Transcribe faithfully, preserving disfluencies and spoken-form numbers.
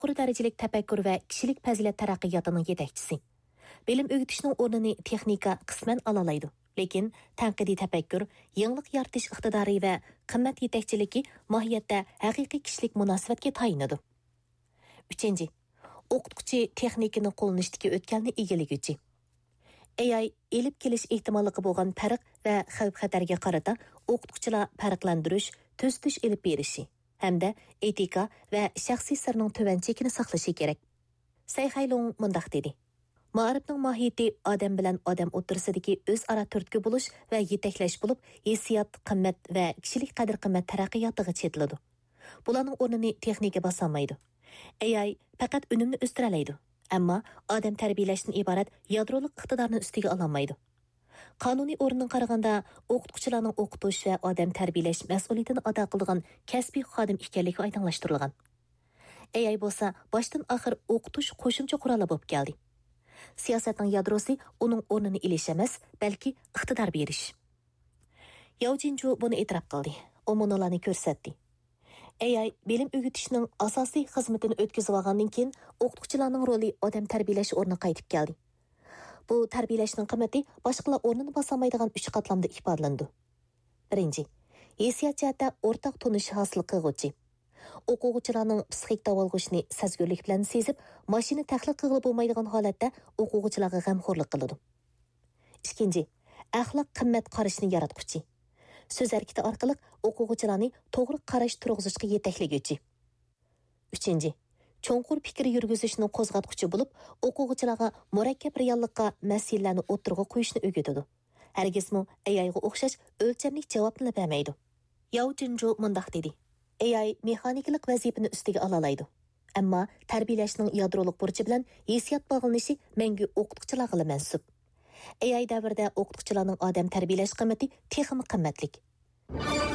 yuqori darajalik tafakkur va kishilik fazilat taraqqiyotining yetakchisi. Bilim o'rgatishning o'rnini texnika qisman ololaydi. Lekin tanqidiy tafakkur, yangilik yaratish iqtidori va qimmat yetakchiligi mohiyatda haqiqiy kishilik munosabatga tayinadi. uchinchi. O'qituvchi texnikani qo'llanishdagi o'tkalni egalaguvchi. A I elib kelish ehtimolligi bo'lgan farq va xavf-xatarga qarata o'qituvchilar farqlantirish, tuzitish elib berishi hamda etika va shaxsiy sirning tuvan chekini saqlashi kerak. Sayxaylong mundaq dedi. Ma'rifning mohiyati odam bilan odam o'rtasidagi o'zaro turtki bo'lish va yetaklash bo'lib, hissiyot, qimmat va kishilik qadr-qimmat taraqqiyotiga chetiladi. Bularning o'rnini texnika bosolmaydi. A I faqat unumni o'stira oladi, ammo odam tarbiyalashdan iborat yadrolik iqtidorni ustiga ololmaydi. Qonuniy o'rnidan qaraganda o'qituvchilarning o'qitish va odam tarbiyalash mas'uliyatini ado qilgan kasbiy xodim ekanligi oydinlashtirilgan. A I bo'lsa boshdan oxir o'qitish qo'shimcha quroli bo'lib keldi. Siyosatning yadrosi uning o'rnini elish emas, balki iqtidor berish. Yao Jinju buni e'tirof qildi. U monolarni ko'rsatdi. A I bilim o'rgatishning asosiy xizmatini o'tkazib olgandan keyin o'qituvchilarning roli odam tarbiyalash o'rniga qaytib keldi. Bu tarbiyalashning qimmati boshqalar o'rnini bosolmaydigan uch qatlamda ifodalandi. Birinchi, hissiyot jihatda o'rtaq tunish hosil qilguvchi. O'quvchilarning psixik davolg'ishni sezgurlik bilan sezib, mashina tahlil qilib bo'lmaydigan holatda o'quvchilarga g'amxo'rlik qiladi. Ikkinchi, axloq qimmat qarashni yaratquchi. So'z harakati orqali o'quvchilarni to'g'ri qarash turg'izishga yetaklaguvchi. Uchinchi, cho'nqur fikr yurgizishni qo'zg'atquchi bo'lib, o'quvchilarga murakkab reallikqa masalalarni o'tirg'a qo'yishni o'rgatadi. Hargizmi A I ga o'xshash o'lchamli javobni bermaydi. Yao Jinju mundaq dedi. A I mexaniklik vazifani ustiga olalaydi. Ammo tarbiyalashning yadrolik burchi bilan hissiyot bog'lanishi mangu o'qituvchilarga mansub. A I davrida o'qituvchilarning odam tarbiyalash qimmati texnik qimmatlik.